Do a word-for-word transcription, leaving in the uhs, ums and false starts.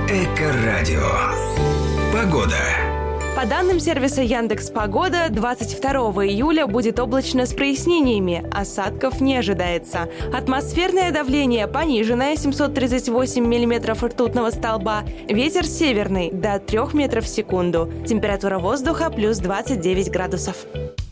Эко-радио. Погода. По данным сервиса Яндекс.Погода, двадцать второго июля будет облачно с прояснениями, осадков не ожидается. Атмосферное давление пониженное, семьсот тридцать восемь миллиметров ртутного столба, ветер северный до трёх метров в секунду, температура воздуха плюс двадцать девять градусов.